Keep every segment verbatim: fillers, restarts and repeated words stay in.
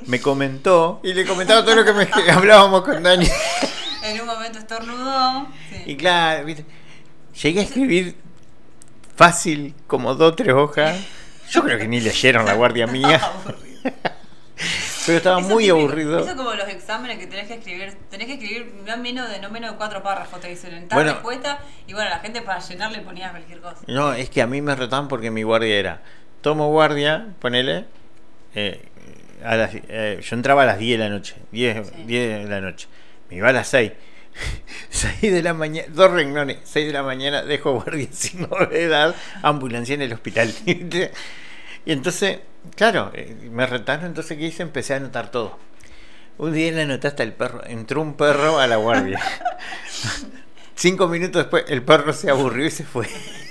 me comentó y le comentaba todo lo que, me, que hablábamos con Dani. En un momento estornudó. Sí. Y claro, ¿viste? Llegué a escribir fácil como dos o tres hojas. Yo creo que ni leyeron La Guardia Mía. Pero estaba Eso muy típico, aburrido. Eso como los exámenes que tenés que escribir, tenés que escribir no menos de no menos de cuatro párrafos, te dicen en tal Bueno. respuesta, y bueno, la gente para llenar le ponía cualquier cosa. No, es que a mí me retaban porque mi guardia era, tomo guardia, ponele, eh, a las, eh, yo entraba a las diez de la noche, diez, Sí. diez de la noche, me iba a las seis, seis de la mañana, dos renglones, seis de la mañana, dejo guardia sin novedad, ambulancia en el hospital. Y entonces, claro, eh, me retaron, entonces ¿qué hice? Empecé a anotar todo. Un día le anoté hasta el perro, entró un perro a la guardia. Cinco minutos después el perro se aburrió y se fue.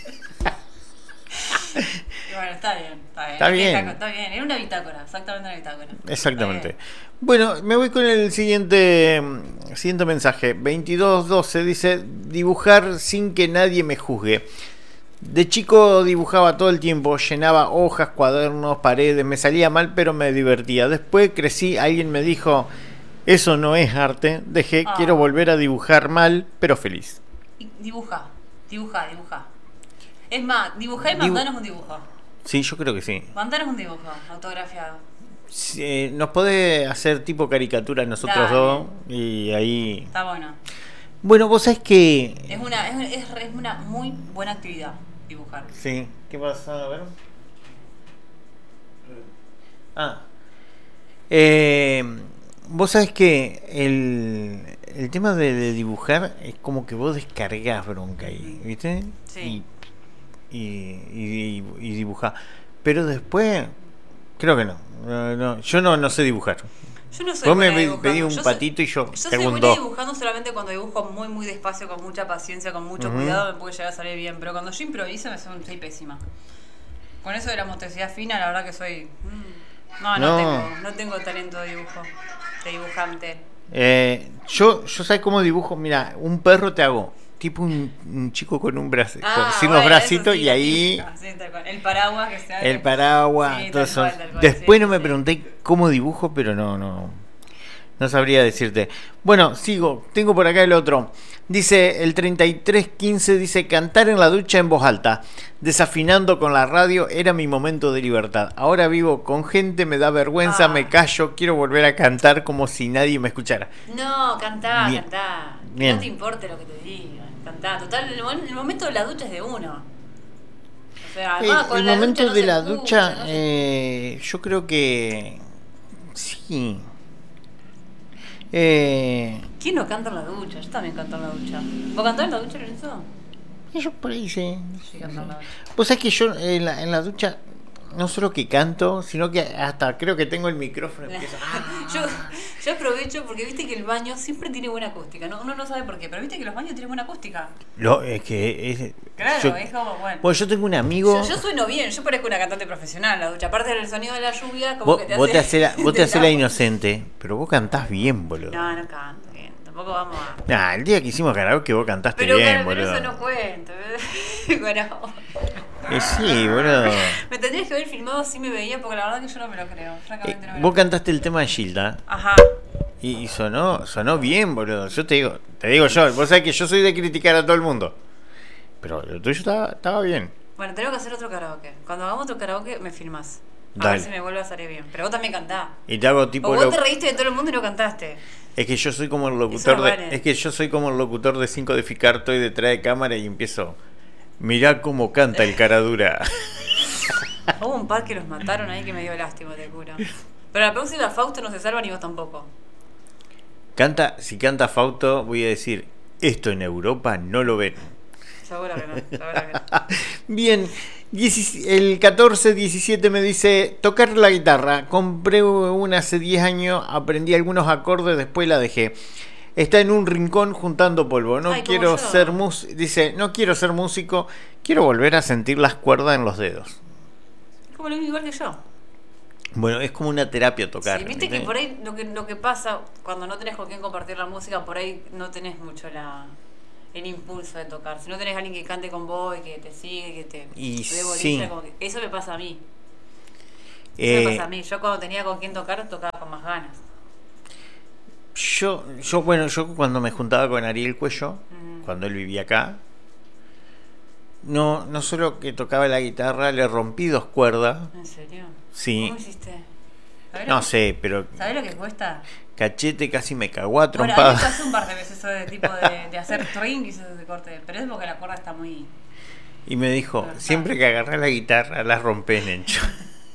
Y bueno, está bien, está bien. Está bien. Está, está bien, era una bitácora, exactamente una bitácora. Exactamente. Bueno, me voy con el siguiente siguiente mensaje. veintidós doce dice, dibujar sin que nadie me juzgue. De chico dibujaba todo el tiempo, llenaba hojas, cuadernos, paredes, me salía mal pero me divertía. Después crecí, alguien me dijo, eso no es arte, dejé, Ah. quiero volver a dibujar mal pero feliz. Y dibuja, dibuja, dibuja. Es más, dibujá y Dibu- mandanos un dibujo. Sí, yo creo que sí. Mandanos un dibujo, autografiado. Sí, eh, nos puede hacer tipo caricatura nosotros Dale. dos y ahí... Está bueno. Bueno, vos sabés que... Es una, es, es, es una muy buena actividad, dibujar. Sí, ¿qué pasa? A ver. Ah. Eh, vos sabés que el, el tema de, de dibujar es como que vos descargás bronca ahí, ¿viste? Sí. Y, y, y, y dibujás. Pero después, creo que no. No, no, yo no, no sé dibujar. Yo no soy Vos me buena pe- dibujando. pedí un Yo soy- patito y yo Yo te soy hago un buena dos. dibujando solamente cuando dibujo muy muy despacio, con mucha paciencia, con mucho Ujú. cuidado, me puede llegar a salir bien. Pero cuando yo improviso me soy, soy pésima. Con eso de la motricidad fina, la verdad que soy... mm, No, no, No. Tengo, no tengo talento de dibujo, de dibujante. Eh, yo, yo sé cómo dibujo. Mira, un perro te hago. Tipo un, un chico con un brazo, Ah, sin bueno, los bracitos eso sí, y la ahí típica, sí, tal cual. El paraguas que se hace. el paraguas. Sí, todo tal eso. cual, tal cual, Después sí, no me sí. pregunté cómo dibujo, pero no, no, no sabría decirte. Bueno, sigo. Tengo por acá el otro. Dice el treinta y tres quince, dice, cantar en la ducha en voz alta, desafinando con la radio, era mi momento de libertad. Ahora vivo con gente, me da vergüenza, Ah. me callo, quiero volver a cantar como si nadie me escuchara. No, cantá, Bien. cantá. Bien. No te importe lo que te digan. Cantá. Total, el, mo- el momento de la ducha es de uno. O sea, Eh, además, con el la momento ducha no de se la escucha, ducha, no se- eh, yo creo que sí. Eh, ¿Quién no canta en la ducha? Yo también canto en la ducha. ¿Vos cantás en la ducha, Lorenzo? yo por ahí sí. Sí, canto en la ducha. Vos sabés que yo en la, en la ducha no solo que canto, sino que hasta creo que tengo el micrófono. Empiezo, ah. Yo, yo aprovecho porque viste que el baño siempre tiene buena acústica. No, uno no sabe por qué, pero viste que los baños tienen buena acústica. Lo, es que es, Claro, yo, es como bueno. bueno, yo tengo un amigo. Yo, yo sueno bien, yo parezco una cantante profesional en la ducha. Aparte del sonido de la lluvia, como Vos, que te vos hace. te haces la, vos te del haces la agua. inocente, pero vos cantás bien, boludo. No, no canto bien. Tampoco vamos a. Nah, el día que hicimos karaoke vos cantaste Pero, bien, claro, pero boludo. eso no cuenta. Bueno, Eh, sí, boludo. me tendrías que haber filmado si me veía, porque la verdad que yo no me lo creo. Eh, Francamente no me lo vos creo. cantaste el tema de Gilda Ajá. y, y sonó, sonó bien, boludo. Yo te digo, te digo yo, vos sabés que yo soy de criticar a todo el mundo. Pero lo tuyo estaba, estaba bien. Bueno, tenemos que hacer otro karaoke. Cuando hagamos otro karaoke, me filmás. A Dale. ver si me vuelve a salir bien. Pero vos también cantás. Y te hago tipo O vos lo- te reíste de todo el mundo y no cantaste. es que yo soy como el Eso locutor no de, vale. es que yo soy como el locutor de cinco de Ficar, estoy detrás de cámara y empiezo, mirá cómo canta el cara dura. Hubo un par que los mataron ahí que me dio lástima, te juro. Pero la próxima Fausto no se salva ni vos tampoco. Canta, si canta Fausto, voy a decir, esto en Europa no lo ven. Seguro que no, seguro que no. Bien, dieci- el catorce diecisiete me dice, tocar la guitarra, compré una hace diez años, aprendí algunos acordes, después la dejé. Está en un rincón juntando polvo, no Ay, como quiero yo. ser músico, dice, no quiero ser músico, quiero volver a sentir las cuerdas en los dedos. Es como lo mismo igual que yo. Bueno, es como una terapia tocar. Sí, viste que ¿viste? por ahí lo que, lo que pasa cuando no tenés con quién compartir la música, por ahí no tenés mucho la el impulso de tocar. Si no tenés a alguien que cante con vos y que te sigue, que te Y dé sí. bolilla, como que- eso me pasa a mí. Eso Eh, me pasa a mí. Yo cuando tenía con quién tocar, tocaba con más más ganas. Yo, yo, bueno, yo cuando me juntaba con Ariel Cuello, Mm. cuando él vivía acá, no, no solo que tocaba la guitarra, le rompí dos cuerdas. ¿En serio? Sí. ¿Cómo hiciste? ¿Sabés No lo que- sé, pero ¿Sabés lo que cuesta? Cachete casi me cagó a Bueno, a mí me trompadas. pasó un par de veces eso de tipo de, de hacer string y se corte. Pero es porque la cuerda está muy... Y me dijo, Verdad. siempre que agarrás la guitarra, la rompés, Nencho.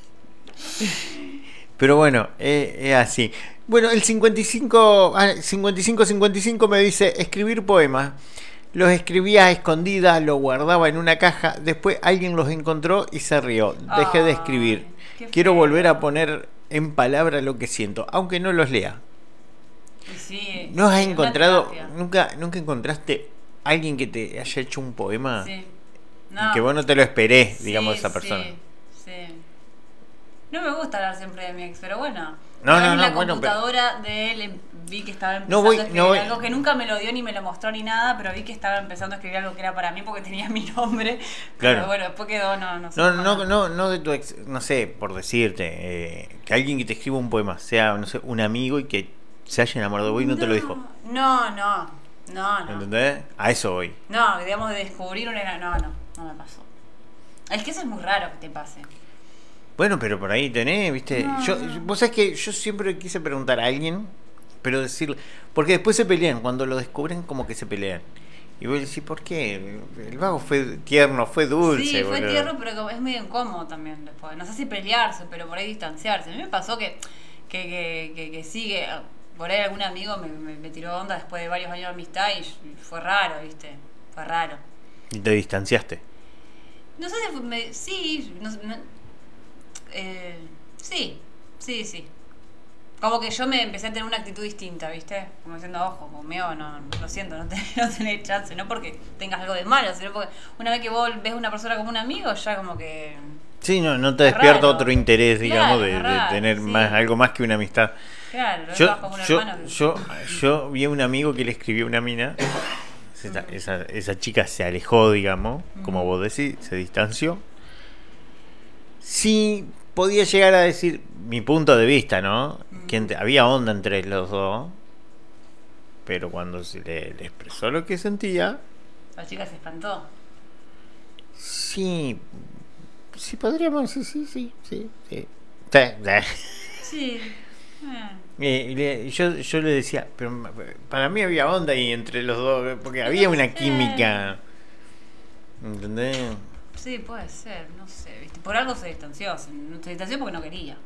Pero bueno, eh, es así. Bueno, el cincuenta y cinco, ah, cincuenta y cinco cincuenta y cinco me dice, escribir poemas. Los escribía a escondidas, los guardaba en una caja, después alguien los encontró y se rió. Dejé de Ay, escribir. qué Quiero feo. volver a poner en palabra lo que siento, aunque no los lea. Y sí, ¿No has sí, una encontrado, terapia. nunca, nunca encontraste alguien que te haya hecho un poema? Sí. Y que vos no te lo esperés, Sí, digamos, esa sí, persona. Sí. No me gusta hablar siempre de mi ex, pero bueno. No, Por ahí no, en no, la bueno, computadora de él em- vi que estaba empezando No voy- a escribir no voy- algo que nunca me lo dio ni me lo mostró ni nada, pero vi que estaba empezando a escribir algo que era para mí porque tenía mi nombre. Claro. Pero bueno, después quedó, no, no sé. No, no, no, no de tu ex, no sé, por decirte, eh, que alguien que te escriba un poema sea, no sé, un amigo y que se haya enamorado de vos y no, te lo dijo. No, no, no, no. ¿Entendés? A eso voy. No, digamos, de descubrir una... No, no, no me pasó. Es que eso es muy raro que te pase. Bueno, pero por ahí tenés, viste. No, yo, no. Vos sabés que yo siempre quise preguntar a alguien, pero decirle, porque después se pelean, cuando lo descubren como que se pelean. Y vos decís, ¿por qué? El vago fue tierno, fue dulce. Sí, fue boludo. tierno, pero como es medio incómodo también después. No sé si pelearse, pero por ahí distanciarse. A mí me pasó que, que, que, que, que sí, que por ahí algún amigo me, me, me tiró onda después de varios años de amistad y fue raro, ¿viste? Fue raro. Y te distanciaste. No sé si fue... Me, sí, no, no, eh, sí, sí, sí. Como que yo me empecé a tener una actitud distinta, ¿viste? Como diciendo, ojo, conmigo no, lo siento, no, te, no tenés chance. No porque tengas algo de malo, sino porque una vez que vos ves a una persona como un amigo, ya como que... Sí, no, no te Es despierta raro. otro interés, digamos, Claro, de, es de raro, tener sí. más algo más que una amistad. Claro, lo ves Yo, más como un yo, hermano. que- yo, yo vi a un amigo que le escribió a una mina. Esa, esa, esa chica se alejó, digamos, como vos decís, se distanció. Sí, podía llegar a decir mi punto de vista, ¿no? Que ent- había onda entre los dos, pero cuando se le, le expresó lo que sentía, La chica se espantó. sí, sí podríamos, sí, sí, sí, sí, sí. Sí, sí. Sí. eh. Eh, y le- yo, yo le decía, pero ma- para mí había onda ahí entre los dos, porque había una sé. química. ¿Entendés? Sí, puede ser, no sé, ¿viste? Por algo se distanció. Se, se distanció porque no quería.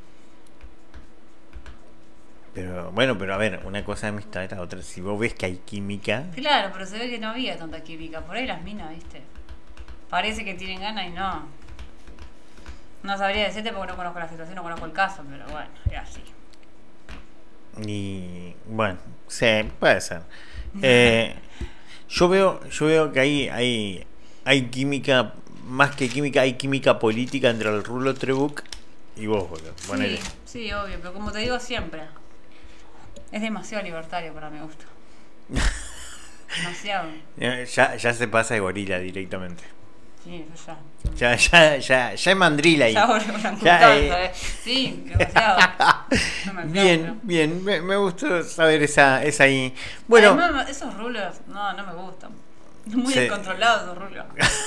Pero bueno, pero a ver, una cosa de amistad es la otra. Si vos ves que hay química, Claro, pero se ve que no había tanta química. Por ahí las minas, ¿viste? Parece que tienen ganas y no. No sabría decirte porque no conozco la situación, no conozco el caso, pero bueno, es así. y bueno, sí, puede ser. Eh, yo veo, yo veo que hay, hay, hay química, más que química, hay química política entre el Rulo Trebuch y vos, boludo. Ponele. Sí, sí, obvio, pero como te digo siempre, es demasiado libertario para mi gusto. Demasiado. Eh, Ya, ya se pasa de gorila directamente. Sí, eso ya. Ya, ya, ya, ya es mandrila ahí. Ya orangután, Ya, eh. ¿sabes? Sí, demasiado. Demasiado, Bien, pero- bien, me, me gustó saber esa, esa ahí. Bueno, Además, esos rulos, no, no me gustan. Muy Sí. descontrolados esos rulos.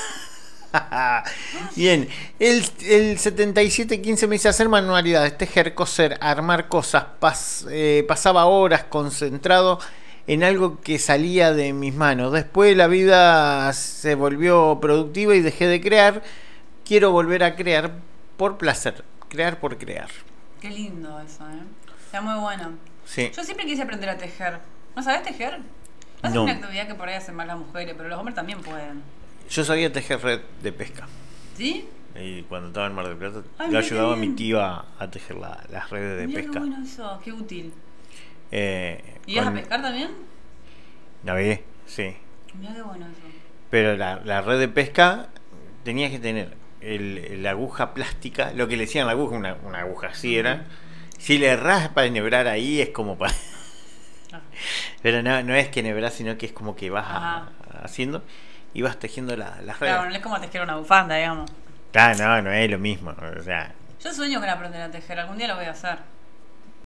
bien, el, el setenta y siete quince me dice hacer manualidades, tejer, coser, armar cosas. Pas- eh, pasaba horas concentrado en algo que salía de mis manos. Después la vida se volvió productiva y dejé de crear. Quiero volver a crear por placer, crear por crear. Qué lindo eso, ¿eh? Está muy bueno. Sí. Yo siempre quise aprender a tejer. ¿No sabes tejer? No es No. una actividad que por ahí hacen más las mujeres, pero los hombres también pueden. Yo sabía tejer red de pesca. ¿Sí? Y cuando estaba en Mar del Plata, Ay, le mira qué ayudaba a mi bien. tío a, a tejer la- las redes de Mirá pesca. qué bueno eso, qué útil. Eh, ¿Y vas a con- pescar también? Navegué, sí. Mirá qué bueno eso. Pero la, la red de pesca tenías que tener el, la aguja plástica, lo que le decían la aguja, una, una aguja así era. Si le erras para enhebrar ahí es como para... Ah. Pero no, no es que enhebras, sino que es como que vas a- Ajá. haciendo y vas tejiendo la- las redes. Claro, no es como tejer una bufanda, digamos. Claro, no, no es lo mismo. O sea, Yo sueño con aprender a tejer, algún día lo voy a hacer.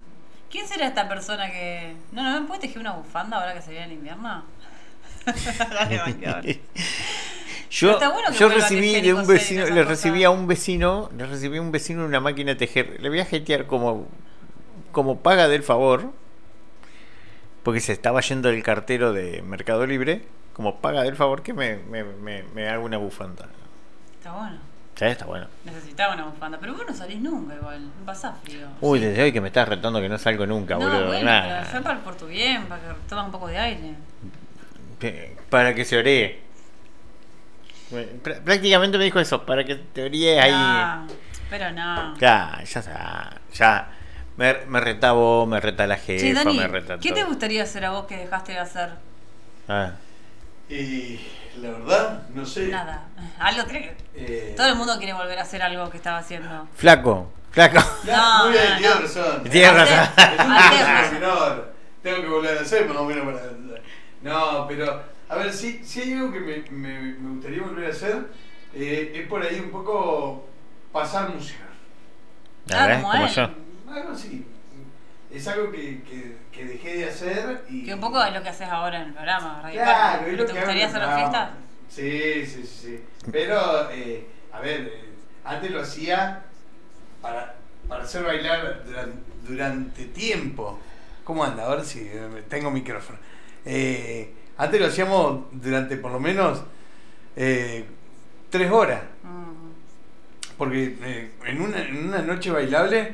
¿Quién será esta persona que... No, no, ¿me puede tejer una bufanda ahora que se viene el invierno? Dale, banqueador. Yo, Está bueno que yo vuelva recibí tejer y de un coser y vecino, esas le cosas. recibí a un vecino, le recibí a un vecino una máquina de tejer. Le voy a jetear como, como paga del favor, porque se estaba yendo el cartero de Mercado Libre, como paga del favor que me, me, me, me haga una bufanda. Está bueno. Sí, está bueno. Necesitaba una bufanda. Pero vos no salís nunca igual. No pasás frío. Uy, desde hoy que me estás retando que no salgo nunca, No, boludo. bueno, Nah. pero fue para, por tu bien, para que tomas un poco de aire. Para que se oree. Pr- Prácticamente me dijo eso, para que te orees ahí. No, pero no. Ya, ya está. Ya. Me, me reta vos, me reta la jefa, Che, Dani, me reta ¿qué todo. te gustaría hacer a vos que dejaste de hacer? Ah. Y la verdad, no sé. Nada. Algo que... Eh, Todo el mundo quiere volver a hacer algo que estaba haciendo. Flaco, flaco. Ya, No, muy bien, no, tienes no. razón. Tienes razón. Es un Hacer. consejo menor. Tengo que volver a hacer, más o menos para. No, pero. A ver, si, si hay algo que me, me, me gustaría volver a hacer, eh, es por ahí un poco pasar música. A ver, como como él. yo. Algo así. Es algo que, que, que dejé de hacer y. Que un poco es lo que haces ahora en el programa, Radio Claro, Parque. es ¿Pero lo te que gustaría hago hacer en la el fiesta? programa. Sí, sí, sí, sí. Pero, eh, a ver, eh, antes lo hacía para, para hacer bailar durante, durante tiempo. ¿Cómo anda? Ahora sí, eh, tengo micrófono. Eh, antes lo hacíamos durante por lo menos eh, tres horas. Mm. Porque eh, en, una, en una noche bailable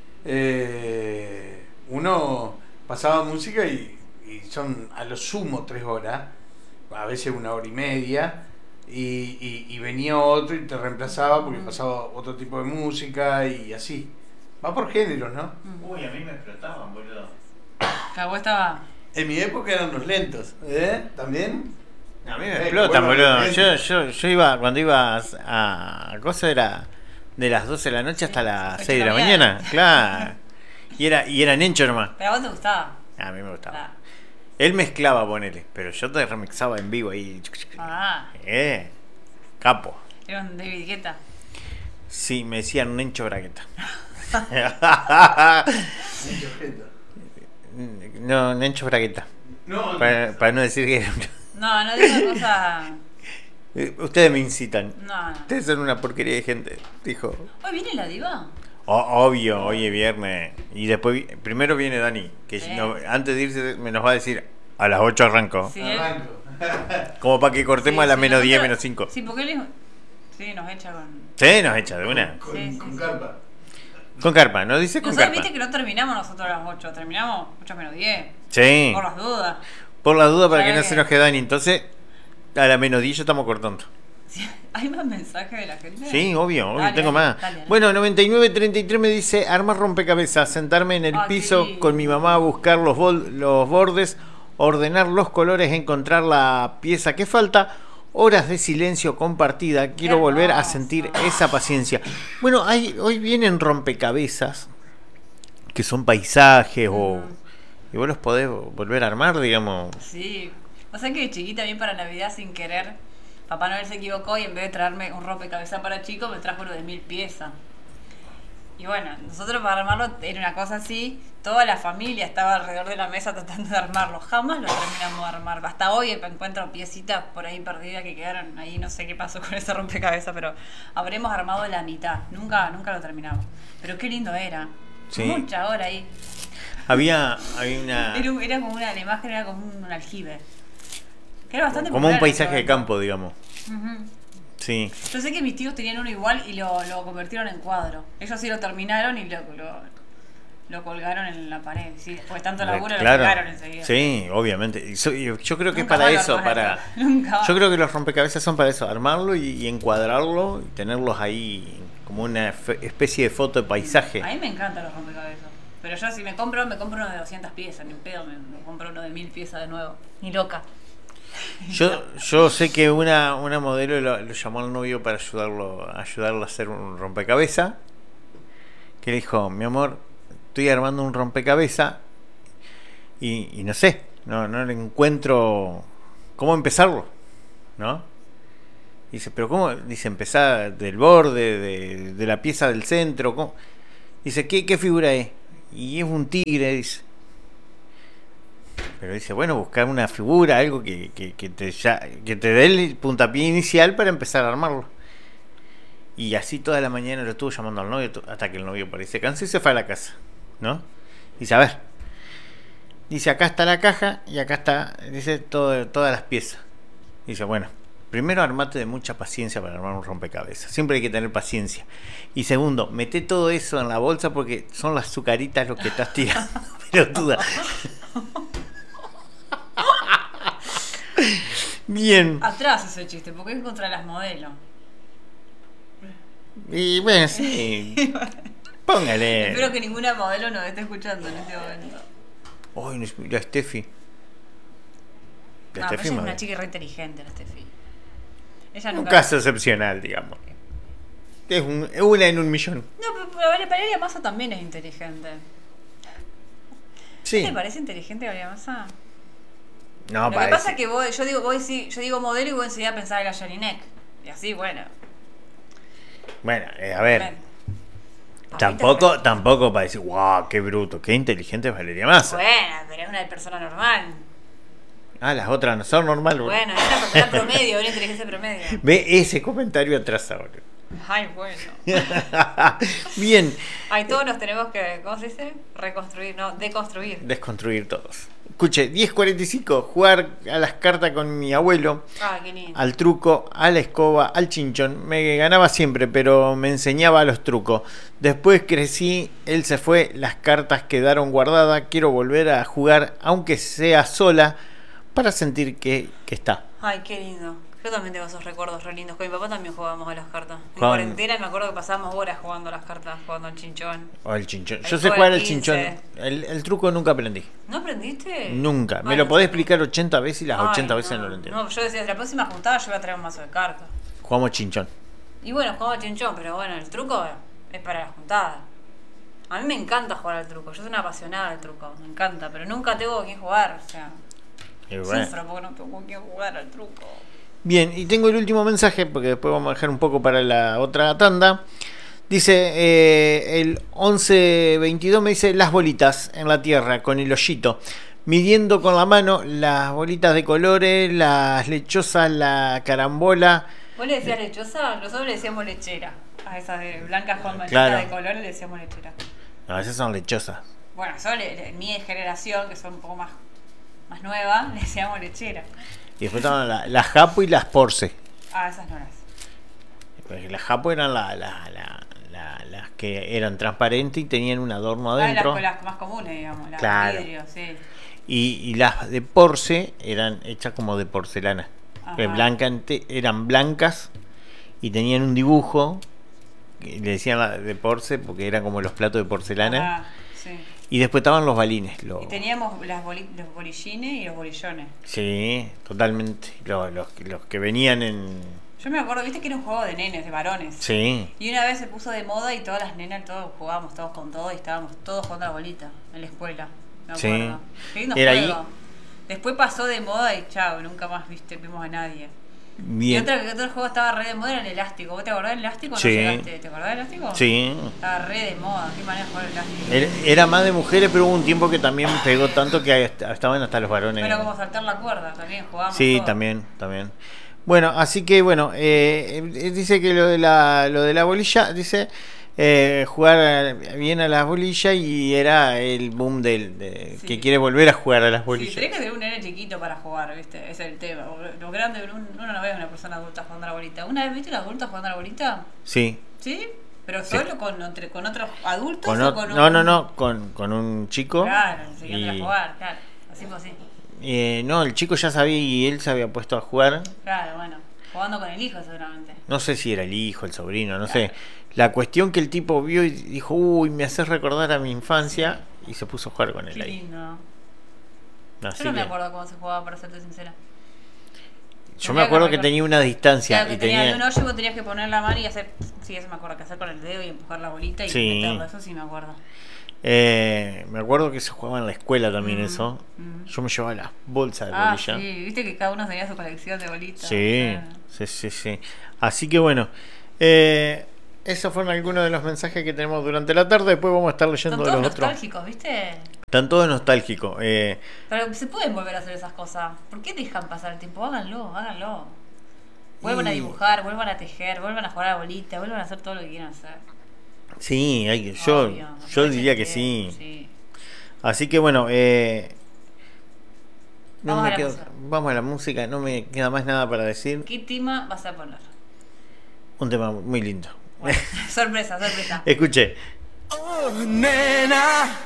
eh, uno pasaba música y, y son a lo sumo tres horas, a veces una hora y media, y, y, y venía otro y te reemplazaba porque Mm. pasaba otro tipo de música y así. Va por géneros, ¿no? Mm. Uy, a mí me explotaban, boludo. La vos estaba... En mi época eran los lentos, ¿eh? ¿También? A mí me Eh, explotan, bueno, boludo. bien. Yo, yo, yo iba, cuando iba a, a cosa era de las doce de la noche hasta las ocho seis de de la la mañana, claro. Y era, y era Nencho nomás. Pero a vos te gustaba. A mí me gustaba. Ah. Él mezclaba, ponele, pero yo te remixaba en vivo ahí. Ah, Eh, capo. era un David Guetta. Sí, me decían Nencho Bragueta. Mucho objeto. No, Nencho Bragueta. No, Para, para no decir que era un- No, no digo cosas... Eh, Ustedes me incitan. No, no. Ustedes son una porquería de gente, dijo. ¿Hoy viene la diva? O- obvio, hoy es viernes. Y después, vi- primero viene Dani, que Sí. no- antes de irse me nos va a decir, a las ocho arranco. Sí, él- arranco. Como para que cortemos sí, a las sí, menos diez, nosotros- menos cinco. Sí, porque él es... Sí, nos echa con... Sí, nos echa de una. Con, Sí, sí, con sí. carpa. Con carpa, ¿no? Dice con Nosotros carpa. viste que no terminamos nosotros a las ocho, terminamos ocho menos diez. Sí. Por las dudas. Por la duda, para que ¿Sabe no qué? se nos quede Dani. Entonces, a la menos diez ya estamos cortando. Sí, ¿hay más mensajes de la gente? Sí, obvio, obvio, Dale, tengo dale, más. dale, dale. Bueno, noventa y nueve treinta y tres me dice, armar rompecabezas, sentarme en el Ah, qué piso lindo. con mi mamá a buscar los, bol- los bordes, ordenar los colores, encontrar la pieza que falta, horas de silencio compartida, quiero volver a hermoso. sentir esa paciencia. Bueno, hay, hoy vienen rompecabezas, que son paisajes o... Y vos los podés volver a armar, digamos. Sí. O sea que de chiquita, bien para Navidad, sin querer, Papá Noel se equivocó y en vez de traerme un rompecabezas para chico, me trajo uno de mil piezas. Y bueno, nosotros para armarlo era una cosa así, toda la familia estaba alrededor de la mesa tratando de armarlo. Jamás lo terminamos de armar. Hasta hoy encuentro piecitas por ahí perdidas que quedaron ahí, no sé qué pasó con ese rompecabezas, pero habremos armado la mitad. Nunca, nunca lo terminamos. Pero qué lindo era. Sí. Mucha hora ahí. Había, había una... Era, un- era como una, la imagen era como un aljibe. Que era bastante Como un popular en paisaje ese de momento. campo, digamos. Ujú. Sí. Yo sé que mis tíos tenían uno igual y lo, lo convirtieron en cuadro. Ellos sí lo terminaron y lo, lo, lo colgaron en la pared. Sí, después de tanto laburo Claro. lo colgaron enseguida. Sí, obviamente. Y so- y yo creo que es Nunca para más lo eso, armás para... así. Nunca más. Yo creo que los rompecabezas son para eso, armarlo y, y encuadrarlo y tenerlos ahí como una fe- especie de foto de paisaje. A mí me encantan los rompecabezas. Pero yo si me compro, me compro uno de doscientas piezas, ni en pedo, me, me compro uno de mil piezas de nuevo. Ni loca. Yo, yo sé que una, una modelo lo, lo llamó al novio para ayudarlo, ayudarlo a hacer un rompecabezas. Que le dijo, mi amor, estoy armando un rompecabezas y, y no sé, no, no le encuentro cómo empezarlo, ¿no? Dice, pero ¿cómo? Dice, empezar del borde, de, de la pieza del centro. ¿Cómo? Dice, ¿qué, qué figura es? y es un tigre, dice. Pero dice, bueno, buscar una figura, algo que, que, que, te, ya, que te dé el puntapié inicial para empezar a armarlo. Y así toda la mañana lo estuvo llamando al novio hasta que el novio parece se cansó y se fue a la casa, ¿no? Dice, a ver, dice, acá está la caja y acá está, dice, todo, todas las piezas. Dice, bueno, primero armate de mucha paciencia para armar un rompecabezas. Siempre hay que tener paciencia. Y segundo, mete todo eso en la bolsa porque son las azucaritas lo que estás tirando. Pelotuda. Bien. Atrás ese chiste, porque es contra las modelos. Y bueno, sí. Póngale. Espero que ninguna modelo nos esté escuchando en este momento. Ay, oh, la Steffi. La No, Steffi pero ella es madre. una chica re inteligente, la Steffi. Ella Un nunca... caso excepcional, digamos. Es un, una en un millón. No, pero, pero Valeria Massa también es inteligente. Sí. ¿Te parece inteligente Valeria Massa? No, Lo que parece. pasa es que vos, yo digo, vos, sí, yo digo modelo y vos enseguida a pensar en la Jelinek. Y así, bueno. Bueno, eh, a ver. Ven. Tampoco, Ahorita- tampoco para decir, wow, qué bruto, qué inteligente es Valeria Massa. Bueno, pero es una persona normal. Ah, las otras no son normales. boludo. Bueno, es una persona promedio, una inteligencia promedio. Ve ese comentario atrás ahora. Ay, bueno. Bien. Ay, todos nos tenemos que, ¿cómo se dice? Reconstruir, no, deconstruir. Desconstruir todos. Escuche, diez cuarenta y cinco, jugar a las cartas con mi abuelo, Ah, qué lindo. al truco, a la escoba, al chinchón. Me ganaba siempre, pero me enseñaba los trucos. Después crecí, él se fue, las cartas quedaron guardadas. Quiero volver a jugar, aunque sea sola, para sentir que, que está. Ay, qué lindo. Yo también tengo esos recuerdos re lindos. Con mi papá también jugábamos a las cartas. En Jugaban- cuarentena me acuerdo que pasábamos horas jugando a las cartas, jugando al chinchón. O el chinchón. El Yo sé juego jugar del al chinchón. quince. El, el truco nunca aprendí. ¿No aprendiste? Nunca. Me Ay, lo no podés sé. explicar ochenta veces y las Ay, ochenta veces no lo entiendo. No, yo decía, la próxima juntada yo voy a traer un mazo de cartas. Jugamos chinchón. Y bueno, jugamos al chinchón, pero bueno, el truco es para la juntada. A mí me encanta jugar al truco. Yo soy una apasionada del truco. Me encanta, pero nunca tengo con quién jugar. O sea, Y bueno. sufro porque no tengo con quién jugar al truco. Bien, y tengo el último mensaje, porque después vamos a dejar un poco para la otra tanda. Dice, eh, el once veintidós me dice, las bolitas en la tierra, con el hoyito. Midiendo con la mano las bolitas de colores, las lechosas, la carambola. ¿Vos le decías lechosa? Nosotros le decíamos lechera. A esas de blancas con manchitas Claro. de colores le decíamos lechera. No, esas son lechosas. Bueno, solo en mi generación, que son un poco más, más nueva, le decíamos lechera. Y después estaban la- las japo y las porce. Ah, esas no las. Porque las japo eran la- la- la- la- las que eran transparentes y tenían un adorno Ah, las, adentro. las más comunes, digamos, las Claro. de vidrio, sí. Y, y las de porce eran hechas como de porcelana. Ajá. Que blanca ente- eran blancas y tenían un dibujo. Que le decían la de porce porque eran como los platos de porcelana. Ajá, sí. Y después estaban los balines. Los, Y teníamos las boli- los bolillines y los bolillones. sí, totalmente. Los, los, los que venían en. Yo me acuerdo, viste que era un juego de nenes, de varones. Sí. Y una vez se puso de moda y todas las nenas, todos jugábamos todos con todo y estábamos todos jugando a la bolita en la escuela. Me Sí. acuerdo. Qué lindo Era juego. ahí- Después pasó de moda y chao, nunca más viste, vimos a nadie. Y Bien. otro, otro juego estaba re de moda era el elástico. ¿Vos te acordás del elástico o Sí. no llegaste? ¿Te acordás del elástico? Sí. Estaba re de moda. Qué manera de jugar el elástico. Era- Era más de mujeres, pero hubo un tiempo que también pegó tanto que hasta- estaban hasta los varones. Bueno, como saltar la cuerda, también jugábamos. Sí, todo. también, también. Bueno, así que bueno, eh, eh, dice que lo de la, lo de la bolilla, dice eh, jugar bien a las bolillas y era el boom del de, Sí. que quiere volver a jugar a las Sí, bolillas. tenés que ser un nene chiquito para jugar, ¿viste? Ese es el tema. Lo grande, uno uno no ve a una persona adulta jugando a la bolita. ¿Una vez viste a una adulta jugando a la bolita? Sí. ¿Sí? ¿Pero Sí. solo con, entre- con otros adultos Con o o- con un... no, no, no, con, con un chico. Claro, enseñándole y- a jugar, claro. Así pues sí. eh, no, el chico ya sabía y él se había puesto a jugar. Claro, bueno. Jugando con el hijo seguramente. No sé si era el hijo, el sobrino, no sé. La cuestión que el tipo vio y dijo, uy, me haces recordar a mi infancia, y se puso a jugar con él Qué ahí. lindo. Así Yo no me que- acuerdo cómo se jugaba, para serte sincera. yo me acuerdo que tenía una distancia Claro, que y tenía tenía... un hoyo y vos tenías que poner la mano y hacer... Sí, eso me acuerdo, que hacer con el dedo y empujar la bolita y Sí. meterlo. Eso sí me acuerdo. Eh, me acuerdo que se jugaba en la escuela también Mm, eso. mm. Yo me llevaba las bolsas de Ah, bolilla. sí. Viste que cada uno tenía su colección de bolitas. Sí, Ah. sí, sí, sí. Así que bueno, eh, esos fueron algunos de los mensajes que tenemos durante la tarde. Después vamos a estar leyendo Son de todos los otros. nostálgicos, ¿viste? Están todos nostálgicos. Eh, Pero se pueden volver a hacer esas cosas. ¿Por qué dejan pasar el tiempo? Háganlo, háganlo. Vuelvan Y- a dibujar, vuelvan a tejer, vuelvan a jugar a la bolita, vuelvan a hacer todo lo que quieran hacer. sí, hay, que- yo, Obvio, yo aprovechen diría el que tiempo, sí. sí. Así que bueno, eh, no Vamos me a la quedo- música. vamos a la música. No me queda más nada para decir. ¿Qué tema vas a poner? Un tema muy lindo. Bueno, sorpresa, sorpresa. Escuché. Oh, nena,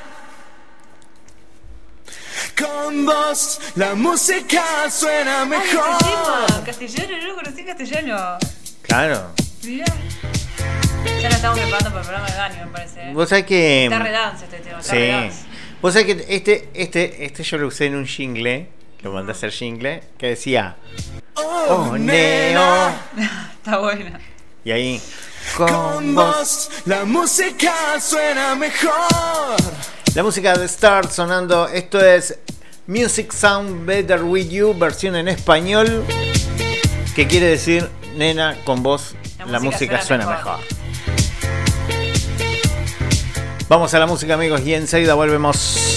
con vos la música suena Ay, mejor. este tema, castellano, yo no conocí castellano. Claro. Mirá. Ya lo estamos preparando para el programa de Dani, me parece. Vos sabés que. Está redance este tema, está Sí. redance. Vos sabés que este, este, este yo lo usé en un jingle. Lo mandé a hacer jingle. Que decía. Oh, Oh, nena, neo. Está buena. Y ahí. con Con vos. vos la música suena mejor. La música de Star sonando. Esto es Music Sound Better With You. Versión en español. Que quiere decir, nena, con vos la, La música, música suena, suena mejor. mejor. Vamos a la música, amigos, y enseguida volvemos.